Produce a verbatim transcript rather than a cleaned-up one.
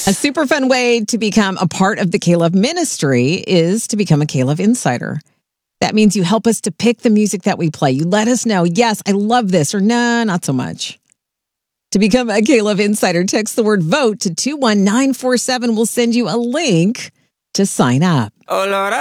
A super fun way to become a part of the K-Love ministry is to become a K-Love Insider. That means you help us to pick the music that we play. You let us know, yes, I love this, or nah, not so much. To become a K-Love Insider, text the word VOTE to two one nine four seven. We'll send you a link to sign up. Oh, Lord, I